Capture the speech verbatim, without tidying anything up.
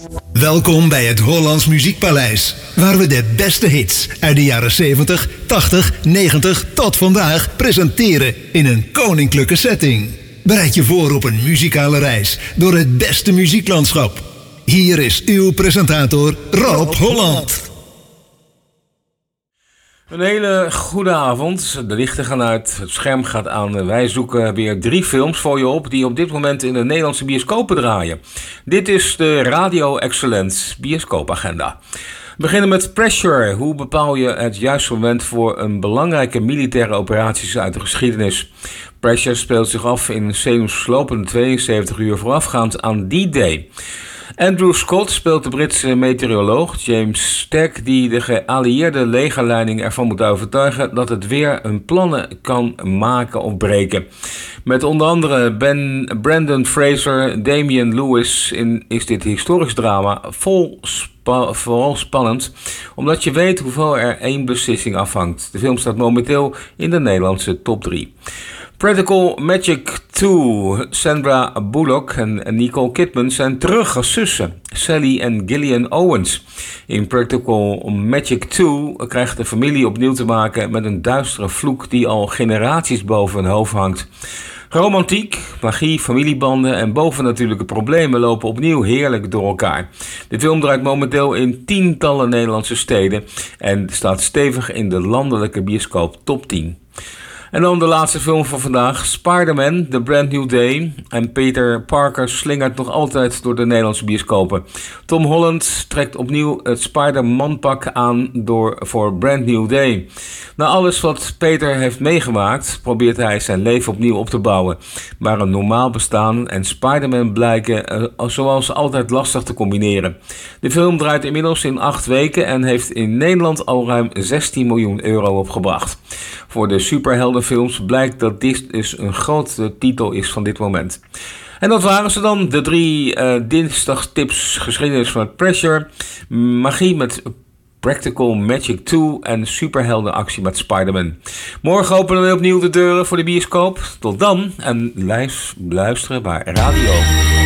Welkom bij het Hollands Muziekpaleis, waar we de beste hits uit de jaren zeventig, tachtig, negentig tot vandaag presenteren in een koninklijke setting. Bereid je voor op een muzikale reis door het beste muzieklandschap. Hier is uw presentator Rob Holland. Een hele goede avond. De lichten gaan uit, het scherm gaat aan. Wij zoeken weer drie films voor je op die op dit moment in de Nederlandse bioscopen draaien. Dit is de Radio Excellence bioscoopagenda. We beginnen met Pressure. Hoe bepaal je het juiste moment voor een belangrijke militaire operatie uit de geschiedenis? Pressure speelt zich af in een zenuwslopende tweeënzeventig uur voorafgaand aan D-Day. Andrew Scott speelt de Britse meteoroloog James Stagg, die de geallieerde legerleiding ervan moet overtuigen dat het weer hun plannen kan maken of breken. Met onder andere Ben, Brandon Fraser, Damian Lewis in, is dit historisch drama vol spa, vooral spannend, omdat je weet hoeveel er één beslissing afhangt. De film staat momenteel in de Nederlandse top drie. Practical Magic twee. Sandra Bullock en Nicole Kidman zijn terug als zussen, Sally en Gillian Owens. In Practical Magic twee krijgt de familie opnieuw te maken met een duistere vloek die al generaties boven hun hoofd hangt. Romantiek, magie, familiebanden en bovennatuurlijke problemen lopen opnieuw heerlijk door elkaar. De film draait momenteel in tientallen Nederlandse steden en staat stevig in de landelijke bioscoop top tien. En dan de laatste film van vandaag, Spider-Man, The Brand New Day. En Peter Parker slingert nog altijd door de Nederlandse bioscopen. Tom Holland trekt opnieuw het Spider-Man-pak aan door, voor Brand New Day. Na alles wat Peter heeft meegemaakt, probeert hij zijn leven opnieuw op te bouwen. Maar een normaal bestaan en Spider-Man blijken uh, zoals altijd lastig te combineren. De film draait inmiddels in acht weken en heeft in Nederland al ruim zestien miljoen euro opgebracht. Voor de superheldenfilms blijkt dat dit dus een grote titel is van dit moment. En dat waren ze dan, de drie uh, dinsdagtips geschiedenis van Pressure, magie met Practical Magic twee en superheldenactie met Spider-Man. Morgen openen we opnieuw de deuren voor de bioscoop. Tot dan en luisteren bij Radio